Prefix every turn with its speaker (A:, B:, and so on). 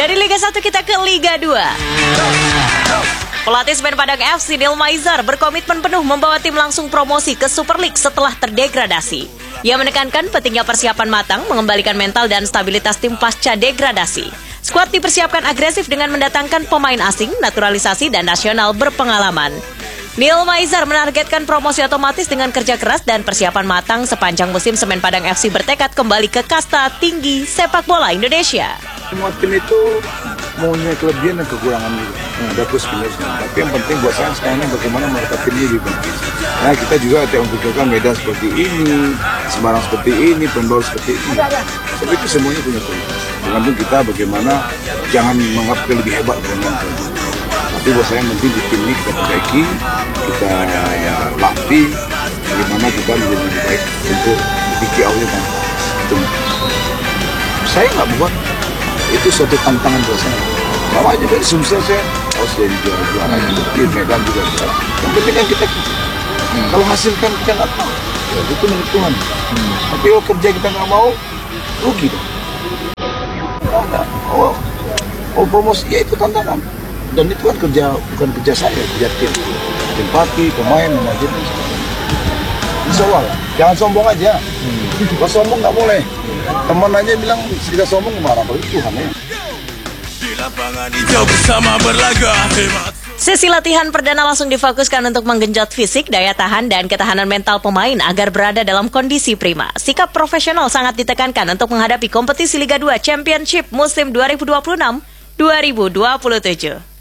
A: Dari Liga 1 kita ke Liga 2. Pelatih Semen Padang FC Neil Maizar berkomitmen penuh membawa tim langsung promosi ke Super League setelah terdegradasi. Ia menekankan pentingnya persiapan matang, mengembalikan mental dan stabilitas tim pasca degradasi. Skuad dipersiapkan agresif dengan mendatangkan pemain asing, naturalisasi dan nasional berpengalaman. Neil Maizar menargetkan promosi otomatis dengan kerja keras dan persiapan matang sepanjang musim. Semen Padang FC bertekad kembali ke kasta tinggi sepak bola Indonesia.
B: Semua tim itu mempunyai kelebihan dan kekurangan juga. Ada plus minusnya. Tapi yang penting buat saya sekarang ini bagaimana mereka timnya juga. Nah, kita juga tidak memikirkan Medan seperti ini, Semarang seperti ini, Pembaur seperti ini. Tapi itu semuanya punya peluang. Tergantung kita bagaimana jangan menganggap kita lebih hebat dengan itu. Tapi buat saya yang penting di tim ini kita perbaiki, kita latih, bagaimana kita menjadi lebih baik untuk bikin awalnya kan. Saya nggak buat itu suatu tantangan buat saya. Kalau aja dari Sumsel saya harus jadi juara di Medan juga juara. Yang penting kan kita kalau hasilkan kita nggak tahu, ya itu milik Tuhan. Tapi kalau kerja kita nggak mau, rugi dong. Promosi ya itu tantangan. Dan itu kan bukan kerja saya, kerja tim pelatih, pemain, manajer. Insya Allah, jangan sombong aja. Kalau sombong nggak boleh. Teman aja bilang tidak sombong marah, kalau itu Tuhan ya.
A: Sesi latihan perdana langsung difokuskan untuk menggenjot fisik, daya tahan, dan ketahanan mental pemain agar berada dalam kondisi prima. Sikap profesional sangat ditekankan untuk menghadapi kompetisi Liga 2 Championship musim 2026-2027.